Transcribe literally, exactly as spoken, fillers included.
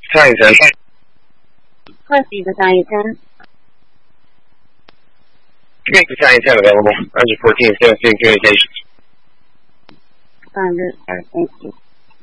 Chinatown. Quincy's Italian. Make the Chinatown available. one fourteen seventeen communications. Found it. Thank you.